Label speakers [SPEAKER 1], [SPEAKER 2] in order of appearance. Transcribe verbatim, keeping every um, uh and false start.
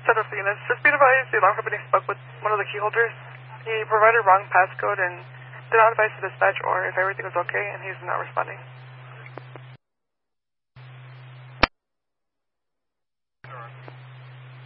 [SPEAKER 1] Center for units. Just be advised, the alarm company spoke with one of the key holders. He provided wrong passcode and did not advise the dispatch or if everything was okay, and he's not responding.